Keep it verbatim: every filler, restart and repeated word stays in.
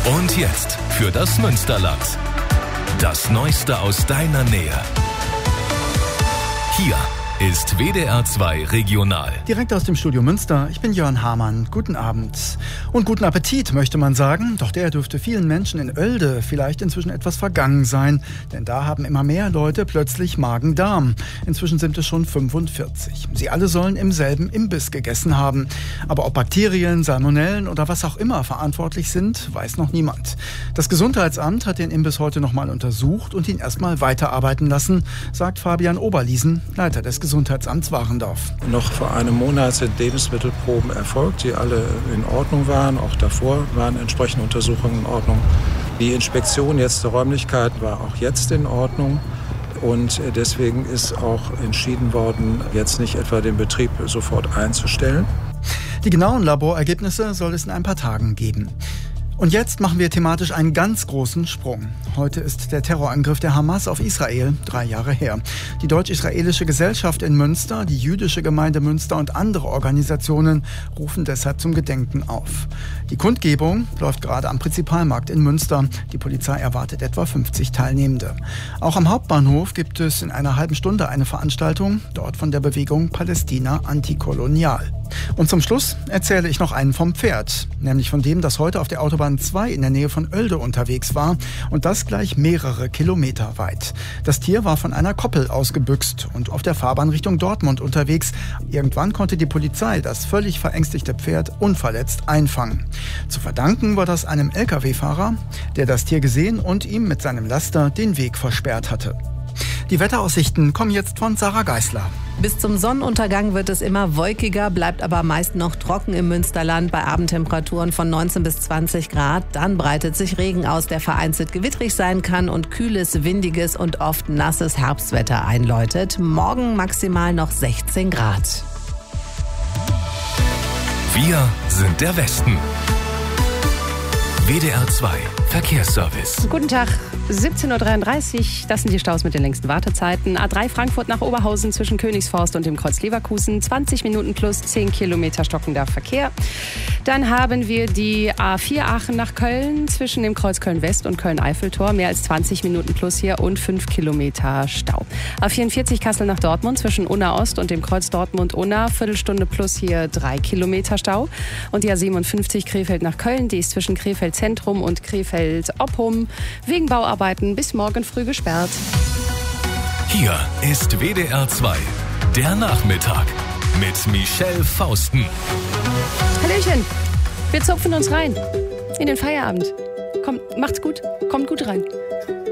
Und jetzt für das Münsterland. Das Neueste aus deiner Nähe. Hier ist W D R zwei Regional. Direkt aus dem Studio Münster, ich bin Jörn Hamann. Guten Abend. Und guten Appetit, möchte man sagen. Doch der dürfte vielen Menschen in Oelde vielleicht inzwischen etwas vergangen sein. Denn da haben immer mehr Leute plötzlich Magen-Darm. Inzwischen sind es schon fünfundvierzig. Sie alle sollen im selben Imbiss gegessen haben. Aber ob Bakterien, Salmonellen oder was auch immer verantwortlich sind, weiß noch niemand. Das Gesundheitsamt hat den Imbiss heute nochmal untersucht und ihn erstmal weiterarbeiten lassen, sagt Fabian Oberliesen, Leiter des Gesundheitsamts Warendorf. Noch vor einem Monat sind Lebensmittelproben erfolgt, die alle in Ordnung waren. Auch davor waren entsprechende Untersuchungen in Ordnung. Die Inspektion jetzt der Räumlichkeiten war auch jetzt in Ordnung. Und deswegen ist auch entschieden worden, jetzt nicht etwa den Betrieb sofort einzustellen. Die genauen Laborergebnisse soll es in ein paar Tagen geben. Und jetzt machen wir thematisch einen ganz großen Sprung. Heute ist der Terrorangriff der Hamas auf Israel drei Jahre her. Die Deutsch-Israelische Gesellschaft in Münster, die Jüdische Gemeinde Münster und andere Organisationen rufen deshalb zum Gedenken auf. Die Kundgebung läuft gerade am Prinzipalmarkt in Münster. Die Polizei erwartet etwa fünfzig Teilnehmende. Auch am Hauptbahnhof gibt es in einer halben Stunde eine Veranstaltung, dort von der Bewegung Palästina Antikolonial. Und zum Schluss erzähle ich noch einen vom Pferd, nämlich von dem, das heute auf der Autobahn zwei in der Nähe von Oelde unterwegs war und das gleich mehrere Kilometer weit. Das Tier war von einer Koppel ausgebüxt und auf der Fahrbahn Richtung Dortmund unterwegs. Irgendwann konnte die Polizei das völlig verängstigte Pferd unverletzt einfangen. Zu verdanken war das einem L K W-Fahrer, der das Tier gesehen und ihm mit seinem Laster den Weg versperrt hatte. Die Wetteraussichten kommen jetzt von Sarah Geisler. Bis zum Sonnenuntergang wird es immer wolkiger, bleibt aber meist noch trocken im Münsterland bei Abendtemperaturen von neunzehn bis zwanzig Grad. Dann breitet sich Regen aus, der vereinzelt gewittrig sein kann und kühles, windiges und oft nasses Herbstwetter einläutet. Morgen maximal noch sechzehn Grad. Wir sind der Westen. W D R zwei Verkehrsservice. Guten Tag, siebzehn Uhr dreiunddreißig. Das sind die Staus mit den längsten Wartezeiten. A drei Frankfurt nach Oberhausen zwischen Königsforst und dem Kreuz Leverkusen. zwanzig Minuten plus zehn Kilometer stockender Verkehr. Dann haben wir die A vier Aachen nach Köln zwischen dem Kreuz Köln-West und Köln-Eiffeltor. Mehr als zwanzig Minuten plus hier und fünf Kilometer Stau. A vierundvierzig Kassel nach Dortmund zwischen Unna-Ost und dem Kreuz Dortmund-Unna. Viertelstunde plus hier drei Kilometer Stau. Und die A siebenundfünfzig Krefeld nach Köln. Die ist zwischen Krefeld Zentrum und Krefeld-Oppum wegen Bauarbeiten bis morgen früh gesperrt. Hier ist W D R zwei, der Nachmittag mit Michelle Fausten. Hallöchen, wir zupfen uns rein in den Feierabend. Kommt, macht's gut, kommt gut rein.